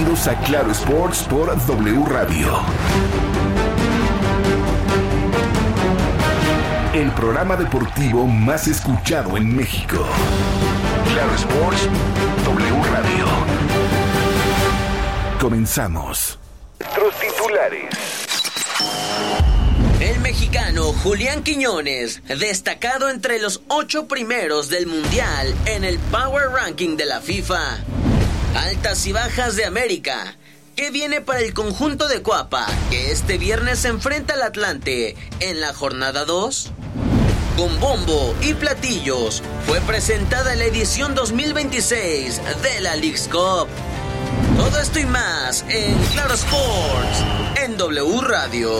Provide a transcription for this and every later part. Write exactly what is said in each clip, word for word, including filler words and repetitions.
Bienvenidos a Claro Sports por W Radio. El programa deportivo más escuchado en México. Claro Sports, W Radio. Comenzamos. Nuestros titulares. El mexicano Julián Quiñones, destacado entre los ocho primeros del Mundial en el Power Ranking de la FIFA. Altas y bajas de América. ¿Qué viene para el conjunto de Cuapa, que este viernes se enfrenta al Atlante en la jornada dos? Con bombo y platillos fue presentada la edición dos mil veintiséis de la Leagues Cup. Todo esto y más en Claro Sports, en W Radio.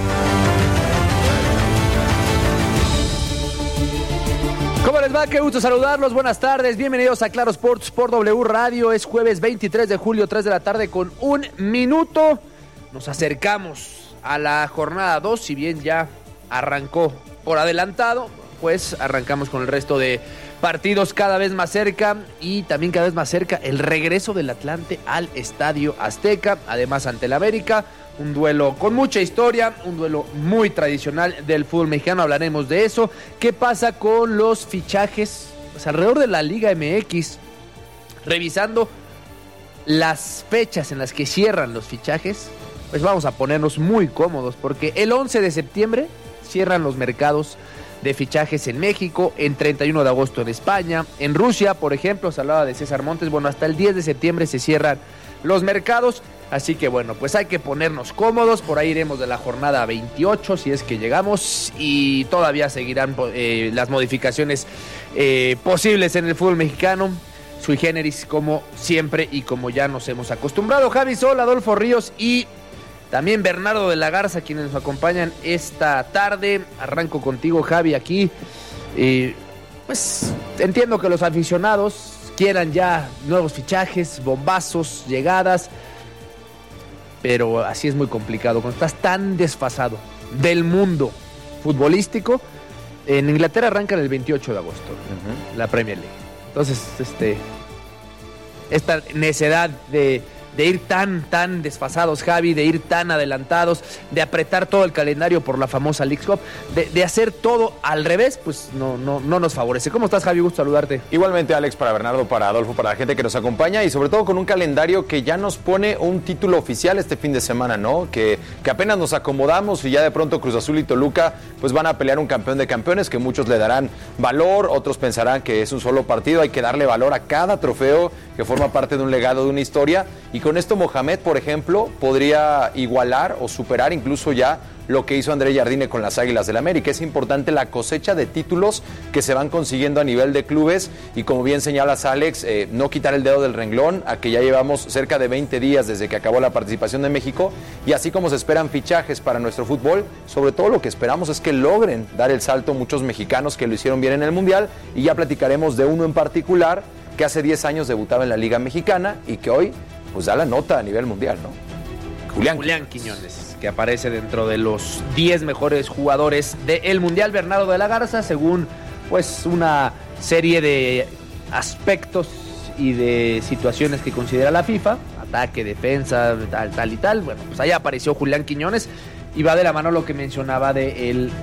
¿Cómo les va? Qué gusto saludarlos. Buenas tardes. Bienvenidos a Claro Sports por W Radio. Es jueves veintitrés de julio, tres de la tarde con un minuto. Nos acercamos a la jornada dos. Si bien ya arrancó por adelantado, pues arrancamos con el resto de partidos cada vez más cerca. Y también cada vez más cerca el regreso del Atlante al Estadio Azteca. Además ante el América. Un duelo con mucha historia, un duelo muy tradicional del fútbol mexicano, hablaremos de eso. ¿Qué pasa con los fichajes? Pues alrededor de la Liga M X, revisando las fechas en las que cierran los fichajes, pues vamos a ponernos muy cómodos, porque el once de septiembre cierran los mercados de fichajes en México, en treinta y uno de agosto en España, en Rusia, por ejemplo, se hablaba de César Montes, bueno, hasta el diez de septiembre se cierran los mercados. Así que bueno, pues hay que ponernos cómodos, por ahí iremos de la jornada veintiocho si es que llegamos y todavía seguirán eh, las modificaciones eh, posibles en el fútbol mexicano, sui generis como siempre y como ya nos hemos acostumbrado. Javi Sol, Adolfo Ríos y también Bernardo de la Garza, quienes nos acompañan esta tarde. Arranco contigo, Javi, aquí. Eh, pues entiendo que los aficionados quieran ya nuevos fichajes, bombazos, llegadas, pero así es muy complicado. Cuando estás tan desfasado del mundo futbolístico, en Inglaterra arrancan el veintiocho de agosto, uh-huh, la Premier League. Entonces, este, esta necedad de, de ir tan, tan desfasados, Javi, de ir tan adelantados, de apretar todo el calendario por la famosa Leagues Cup, de, de hacer todo al revés, pues no, no, no nos favorece. ¿Cómo estás, Javi? Gusto saludarte. Igualmente, Alex, para Bernardo, para Adolfo, para la gente que nos acompaña y sobre todo con un calendario que ya nos pone un título oficial este fin de semana, ¿no? Que, que apenas nos acomodamos y ya de pronto Cruz Azul y Toluca pues van a pelear un campeón de campeones, que muchos le darán valor, otros pensarán que es un solo partido. Hay que darle valor a cada trofeo que forma parte de un legado, de una historia, y con esto Mohamed, por ejemplo, podría igualar o superar incluso ya lo que hizo André Jardine con las Águilas del América. Es importante la cosecha de títulos que se van consiguiendo a nivel de clubes y, como bien señalas, Alex, eh, no quitar el dedo del renglón, a que ya llevamos cerca de veinte días desde que acabó la participación de México, y así como se esperan fichajes para nuestro fútbol, sobre todo lo que esperamos es que logren dar el salto muchos mexicanos que lo hicieron bien en el Mundial, y ya platicaremos de uno en particular que hace diez años debutaba en la Liga Mexicana y que hoy pues da la nota a nivel mundial, ¿no? Julián, Julián Quiñones, que aparece dentro de los diez mejores jugadores del Mundial. Bernardo de la Garza, según pues una serie de aspectos y de situaciones que considera la FIFA, ataque, defensa, tal, tal y tal. Bueno, pues allá apareció Julián Quiñones y va de la mano lo que mencionaba de el